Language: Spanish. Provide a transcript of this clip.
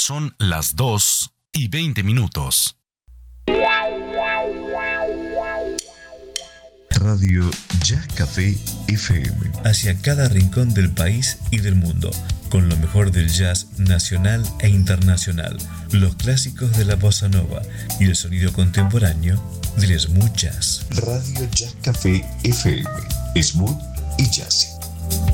Son las 2:20. Radio Jazz Café FM. Hacia cada rincón del país y del mundo, con lo mejor del jazz nacional e internacional, los clásicos de la bossa nova y el sonido contemporáneo del smooth jazz. Radio Jazz Café FM. Smooth y jazz.